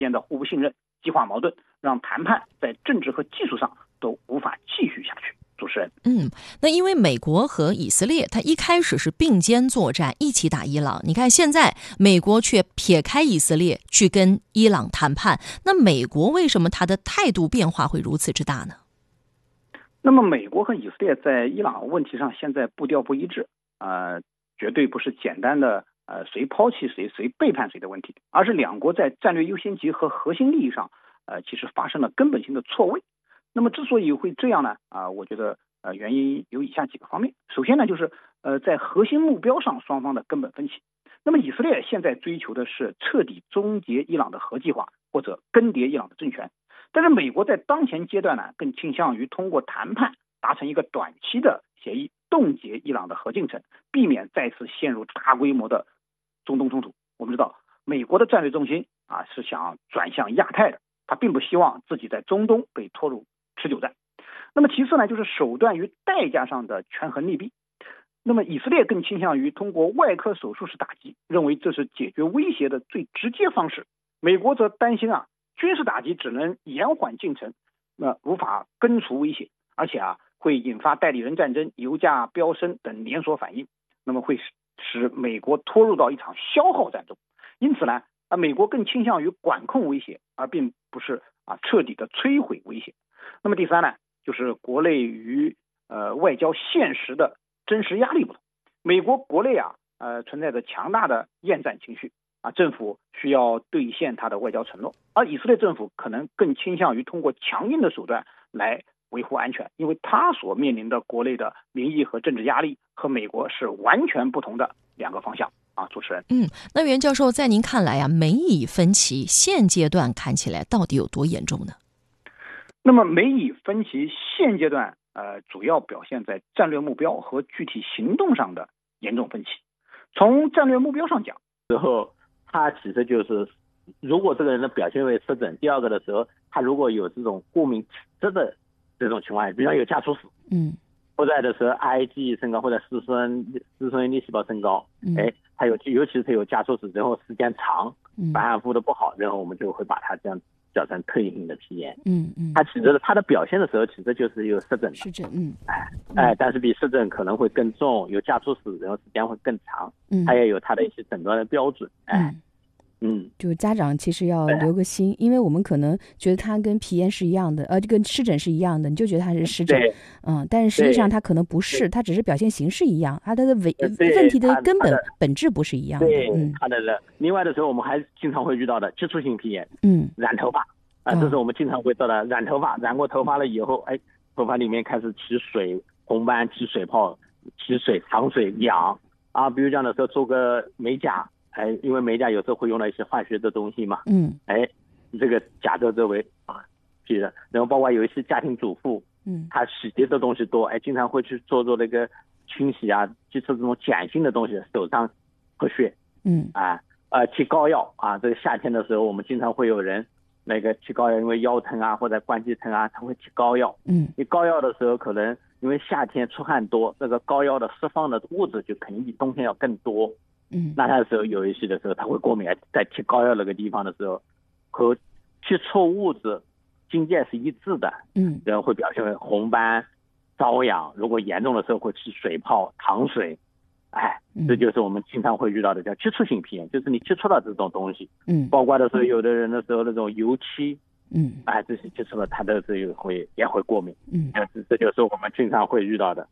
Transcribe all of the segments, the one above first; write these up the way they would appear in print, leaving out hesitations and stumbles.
间的互不信任，激化矛盾，让谈判在政治和技术上都无法继续下去。主持人， 那因为美国和以色列，它一开始是并肩作战，一起打伊朗。你看现在美国却撇开以色列去跟伊朗谈判，那美国为什么它的态度变化会如此之大呢？ 那么美国和以色列在伊朗问题上现在步调不一致，绝对不是简单的谁抛弃谁谁背叛谁的问题，而是两国在战略优先级和核心利益上其实发生了根本性的错位。那么之所以会这样呢，我觉得原因有以下几个方面。首先呢，就是在核心目标上双方的根本分歧。那么以色列现在追求的是彻底终结伊朗的核计划或者更迭伊朗的政权，但是美国在当前阶段呢，更倾向于通过谈判达成一个短期的协议，冻结伊朗的核进程，避免再次陷入大规模的中东冲突。我们知道美国的战略重心是想转向亚太的，他并不希望自己在中东被拖入持久战。那么其次呢，就是手段与代价上的权衡利弊。那么以色列更倾向于通过外科手术式打击，认为这是解决威胁的最直接方式。美国则担心军事打击只能延缓进程，无法根除威胁，而且会引发代理人战争、油价飙升等连锁反应，那么会使美国拖入到一场消耗战中。因此呢，美国更倾向于管控威胁，而并不是彻底的摧毁威胁。那么第三呢，就是国内与外交现实的真实压力不同。美国国内存在着强大的厌战情绪政府需要兑现他的外交承诺，而以色列政府可能更倾向于通过强硬的手段来维护安全，因为他所面临的国内的民意和政治压力和美国是完全不同的两个方向主持人。 那袁教授，在您看来美以分歧现阶段看起来到底有多严重呢？ 那么美以分歧现阶段主要表现在战略目标和具体行动上的严重分歧。从战略目标上讲， 之后他其实就是如果这个人的表现为湿疹，第二个的时候他如果有这种过敏体质的这种情况下，比方有家族史，或者的时候 IgE 升高或者嗜酸粒细胞升高，他尤其是他有家族史，然后时间长，反复的不好，然后我们就会把它这样叫成特异性的皮炎。它其实它的表现的时候其实就是有湿疹，但是比湿疹可能会更重，有家族史，然后时间会更长，它也有它的一些诊断的标准。 就家长其实要留个心，因为我们可能觉得它跟皮炎是一样的，跟湿疹是一样的，你就觉得它是湿疹，但是实际上它可能不是，它只是表现形式一样，它的问题的根本质不是一样的。 它的另外的时候，我们还经常会遇到的接触性皮炎，染头发这是我们经常会到的染头发，染过头发了以后，头发里面开始起水、红斑、起水泡、起水、淌水、痒比如这样的时候做个美甲。因为美甲有时候会用到一些化学的东西嘛，这个甲周周围皮的，然后包括有一些家庭主妇，她洗洁的东西多，经常会去做那个清洗就是这种碱性的东西，手上会血，贴膏药这个夏天的时候，我们经常会有人那个贴膏药，因为腰疼或者关节疼他会贴膏药，贴膏药的时候可能因为夏天出汗多，这个膏药的释放的物质就肯定比冬天要更多。那他的时候有一些的时候他会过敏，在贴膏药那个地方的时候和接触物质境界是一致的，然后会表现为红斑、瘙痒，如果严重的时候会起水泡、淌水，这就是我们经常会遇到的叫接触性皮炎，就是你接触到这种东西，包括的时候有的人的时候那种油漆，这些接触了他的这也会过敏，这就是我们经常会遇到的。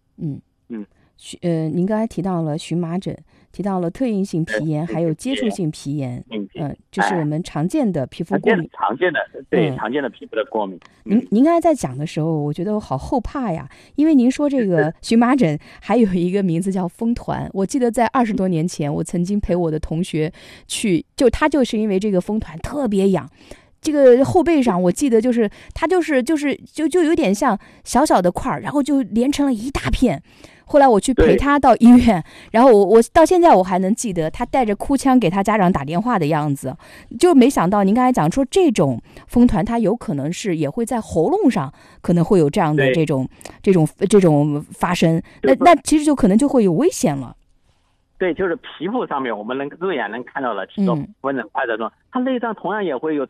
您刚才提到了荨麻疹，提到了特异性皮炎，还有接触性皮炎，这是我们常见的皮肤过敏， 常见的皮肤的过敏。 您刚才在讲的时候，我觉得我好后怕呀，因为您说这个荨麻疹还有一个名字叫风团。我记得在20多年前，我曾经陪我的同学去，他就是因为这个风团特别痒。这个后背上我记得它就有点像小小的块儿，然后就连成了一大片。后来我去陪他到医院，然后我到现在我还能记得他带着哭腔给他家长打电话的样子。就没想到您刚才讲说这种风团它有可能是也会在喉咙上可能会有这样的这种发生，那其实就可能就会有危险了。 对，就是皮肤上面我们肉眼能看到了其中风疹发作中，它内脏同样也会有